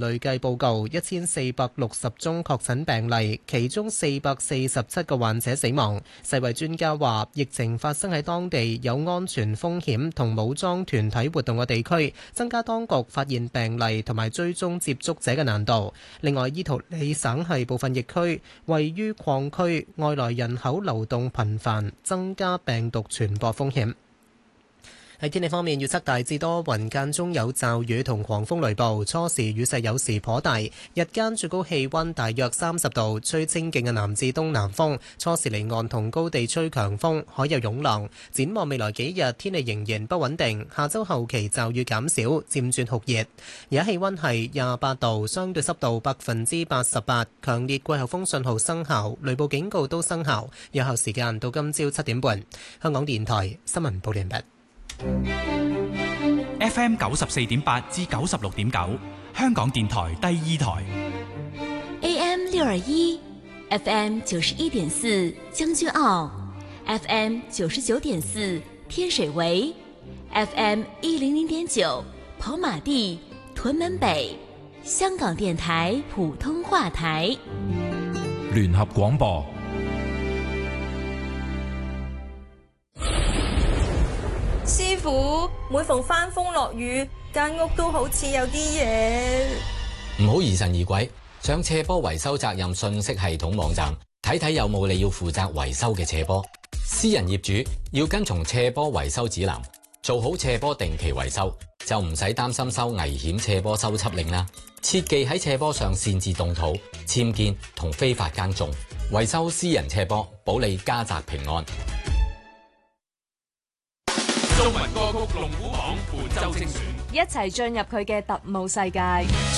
累計報告1460宗確診病例，其中447個患者死亡。世衛專家話，疫情發生喺當地有安全風險同武裝團體活動嘅地區，增加當局發現病例同埋追蹤接觸者嘅難度。另外，伊圖里省係部分疫區，位於礦區，外來人口流動頻繁，增加病毒傳播風險。喺天氣方面，預測大致多雲，間中有驟雨同狂風雷暴，初時雨勢有時頗大，日間最高氣溫大約30度，吹清勁嘅南至東南風，初時離岸同高地吹強風，海有湧浪。展望未來幾日，天氣仍然不穩定，下周後期驟雨減少，漸轉酷熱。而家氣溫係28度，相對濕度88%，強烈季候風信號生效，雷暴警告都生效，有效時間到今朝7點半。香港電台新聞報道完畢。 FM 94.8至96.9，香港電台第2台。 AM 621 FM 91.4將軍澳 FM 99.4天水圍 FM 100.9跑馬地屯門北，香港電台普通話台。 聯合廣播。 師傅，每逢翻風落雨，間屋都好似有啲嘢。 唔好疑神疑鬼，上斜坡維修責任信息系統網站睇睇有冇你要負責維修嘅斜坡。私人業主要跟從斜坡維修指南，做好斜坡定期維修，就唔使擔心收危險斜坡修葺令啦。切忌喺斜坡上擅自動土、僭建同非法耕種。維修私人斜坡，保你家宅平安。 中文歌曲龍虎榜本周精選， 一齊進入佢嘅特務世界。